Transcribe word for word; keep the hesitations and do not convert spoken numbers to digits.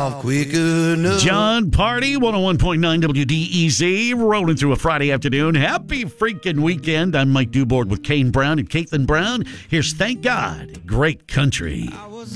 off quick enough. John Party, one oh one point nine W D E Z, rolling through a Friday afternoon. Happy freaking weekend. I'm Mike Duboard with Kane Brown and Caitlin Brown. Here's Thank God, Great Country.